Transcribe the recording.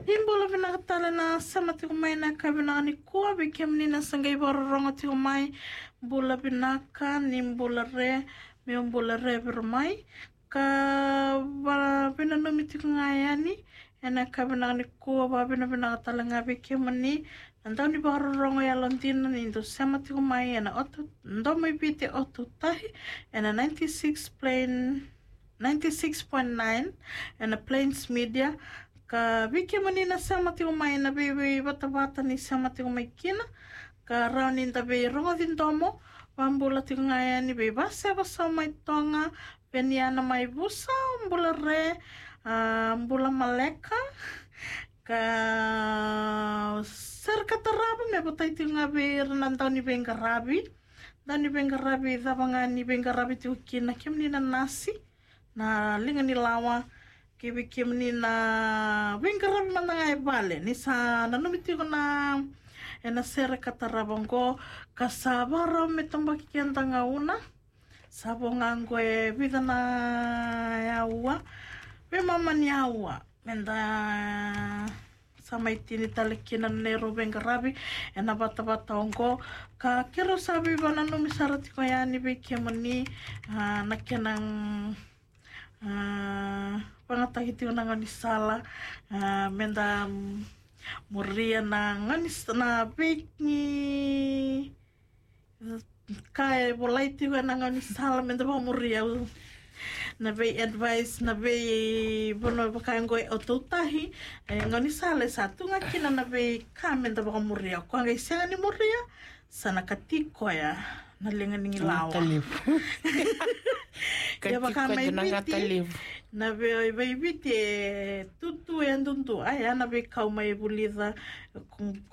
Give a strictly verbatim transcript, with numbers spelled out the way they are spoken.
Imbola vinakatala na sama tiko mai na ka vinaka ni kua beke menina sangai bororongo tiko mai mbola vinaka ni mbola re me mbola re vermai ka vina nomi tiko ngayani ena ka vinaka ni kua ba vina vinakatala nga beke meni ndau ni bororongo ya Londina ni ndo sama tiko mai ena otu ndo mai bite otu tahi ena ninety-six plain ninety-six point nine ena Plains Media ka beke manina sama tiko mai na bebe bata bata ni sama tiko mai kina ka rauni nda be rongo dindomo wambula tiko ngaya ni be basa basa mai tonga beniana mai busa mbula re uh, mbula maleka ka serkata rabi me botai tiko ngabe renantau ni benga rabi dan ni benga rabi dabanga ni benga rabi tiko kina kemnina nasi na linga ni lawa kibi kimni na wingkara mananga e bale ni sa nanumiti ko na ena sere katarabongo kasabara me tomba kienta ngauna sabongango e vida na yaua we mama ni yaua menda sama itini talekina nero wingkarabi ena bata bata ongo ka kero sabi bana numi sarati ko yani be kimni uh, nakenang Uh, pangatahi tio na ngani sala uh, menda um, muria na ngani na big ni kai bolai tio na ngani sala menda ba muria na be advice na be bono bakango e ototahi e ngani sala satu ngakina na be ka menda ba muria ko ngai sanga ni muria sana katiko ya na lenga ningi lawa ya baka mai biti na be be biti tutu e ndundu ai ana be kau mai bulida